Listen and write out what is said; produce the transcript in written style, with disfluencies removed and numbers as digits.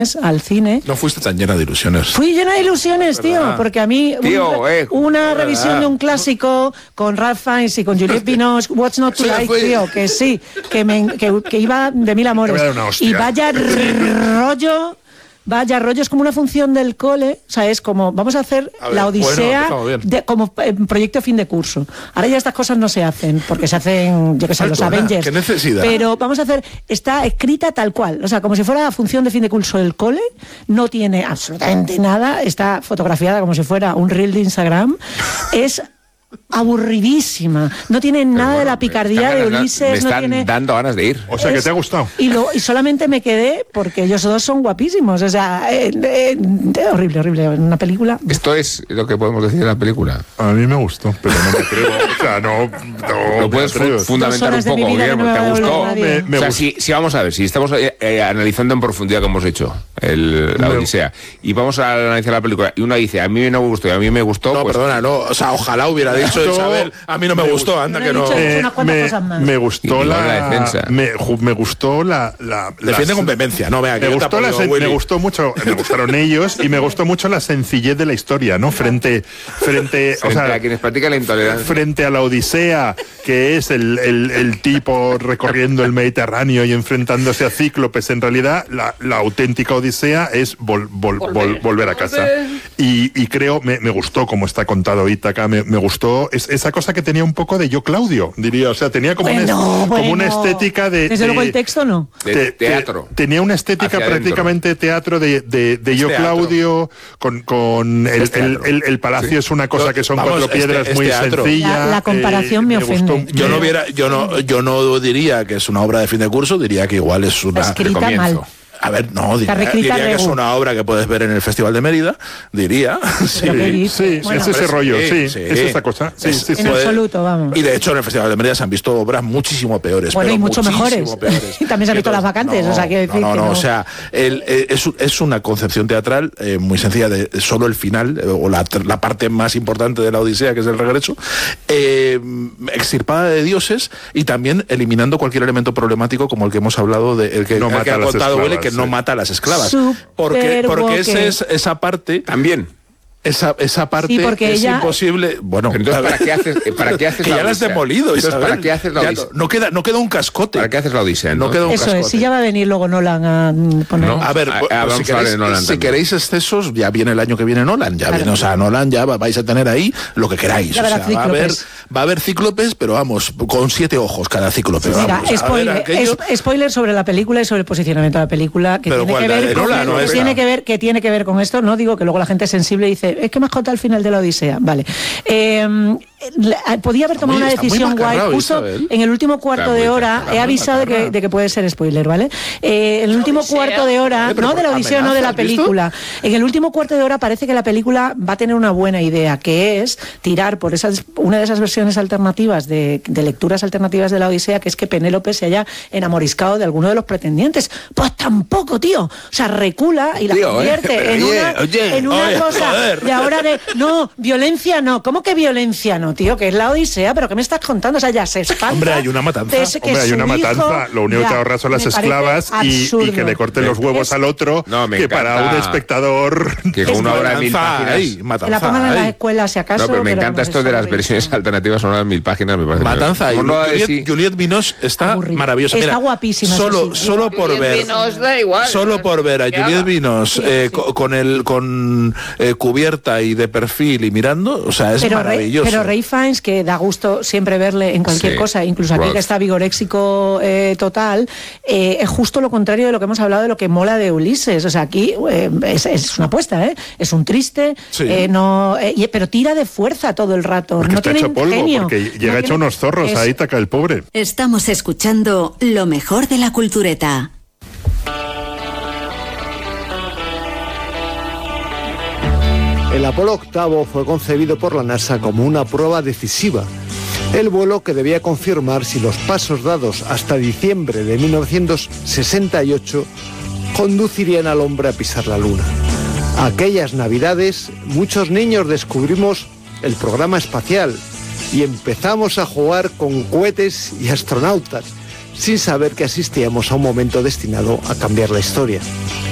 al cine. No fuiste tan llena de ilusiones. Fui llena de ilusiones, tío, porque a mí una revisión de un clásico con Ralph Fiennes y con Juliette Binoche, What's Not to Like, tío, que sí, que iba de mil amores. Y vaya rollo, es como una función del cole, o sea, es como, vamos a hacer la Odisea como proyecto fin de curso. Ahora ya estas cosas no se hacen, porque se hacen, yo que sé, los Avengers. ¿Qué necesidad? Pero vamos a hacer, está escrita tal cual, o sea, como si fuera la función de fin de curso del cole, no tiene absolutamente nada, está fotografiada como si fuera un reel de Instagram, es aburridísima, no tiene nada de la picardía de Ulises, me están no tiene dando ganas de ir. O sea, que te ha gustado. Y solamente me quedé porque ellos dos son guapísimos, o sea, horrible, una película. Esto es lo que podemos decir de la película. A mí me gustó, pero no me atrevo. O sea, no lo puedes fundamentar un poco, Guillermo. ¿Te gustó? Me o sea, si vamos a ver, si estamos analizando en profundidad como hemos hecho la Odisea, y vamos a analizar la película, y uno dice, a mí no me gustó y a mí me gustó. No, pues, perdona, no, o sea, ojalá hubiera dicho Isabel, a mí no me gustó, anda que no. Me gustó la defensa. Me gustó la defiende con vehemencia, no vea que me gustó mucho, me gustaron ellos y me gustó mucho la sencillez de la historia, ¿no? Frente o sea, a quienes practican la intolerancia. Frente a la Odisea, que es el tipo recorriendo el Mediterráneo y enfrentándose a cíclopes, en realidad la auténtica Odisea es volver a casa. Y creo, me gustó como está contado Ítaca, me gustó esa cosa que tenía un poco de Yo Claudio, diría, o sea, tenía como una estética de... Desde luego el texto no. De teatro. Tenía una estética prácticamente teatro de Yo Claudio, con el palacio es una cosa que son cuatro piedras muy sencilla. La comparación me ofende. Yo no diría que es una obra de fin de curso, diría que igual es una... Escrita mal. A ver, no, diría que es una obra que puedes ver en el Festival de Mérida, diría. Sí, bueno, es ese rollo, es esa cosa. En absoluto, vamos. Y de hecho en el Festival de Mérida se han visto obras muchísimo peores. Bueno, y mucho mejores. Y también se han visto Las Vacantes, o sea, quiero decir que no. O sea, es una concepción teatral muy sencilla de solo el final, o la parte más importante de la Odisea, que es el regreso, extirpada de dioses y también eliminando cualquier elemento problemático como el que hemos hablado, el que ha contado Huele, que no mata a las esclavas. Porque esa parte también. Esa parte es imposible. Bueno, pero entonces, ¿para qué haces que ya la has demolido, entonces, ¿para qué haces la Odisea? No queda un cascote. ¿Para qué haces la Odisea? No queda un cascote. Eso es, si ya va a venir luego Nolan a poner... No, a ver, si queréis excesos, ya viene el año que viene Nolan. O sea, Nolan ya vais a tener ahí lo que queráis. O sea, va a haber cíclopes, pero vamos, con 7 ojos cada cíclope. Mira, spoiler sobre la película y sobre el posicionamiento de la película, que tiene que ver con esto. No digo que luego la gente sensible dice, es que me has contado al final de la Odisea. Vale. Podía haber tomado una decisión guay. Justo en el último cuarto de hora, he avisado de que puede ser spoiler, ¿vale? En el último cuarto de hora, no de la Odisea, no de la película. En el último cuarto de hora parece que la película va a tener una buena idea, que es tirar por una de esas versiones alternativas, de lecturas alternativas de la Odisea, que es que Penélope se haya enamoriscado de alguno de los pretendientes. Pues tampoco, tío. O sea, recula y la convierte en una cosa de ahora no, violencia no. ¿Cómo que violencia no, tío? Que es la Odisea, pero ¿qué me estás contando? O sea, ya se espanta. Hombre, hay una matanza. Lo único que te ahorras son las esclavas y que le corten los huevos al otro, que para un espector... Que con una obra de 1000 páginas... Que la pongan en las escuelas, si acaso. No, pero me encanta esto de las versiones alternativas, son unas 1000 páginas, me parece. Matanza. Juliette Binoche está maravillosa. Está guapísima. Solo por ver... Solo por ver a Juliette Binoche con cubierta y de perfil y mirando, o sea, es maravilloso. Pero Ralph Fiennes, que da gusto siempre verle en cualquier cosa, incluso aquí que está vigoréxico total, es justo lo contrario de lo que hemos hablado de lo que mola de Ulises. O sea, aquí es una apuesta, es un triste, pero tira de fuerza todo el rato. Porque no está tiene hecho polvo, ingenio, porque llega hecho unos zorros a Ítaca, el pobre. Estamos escuchando lo mejor de la cultureta. El Apolo 8 fue concebido por la NASA como una prueba decisiva. El vuelo que debía confirmar si los pasos dados hasta diciembre de 1968 conducirían al hombre a pisar la Luna. Aquellas navidades, muchos niños descubrimos el programa espacial y empezamos a jugar con cohetes y astronautas, sin saber que asistíamos a un momento destinado a cambiar la historia.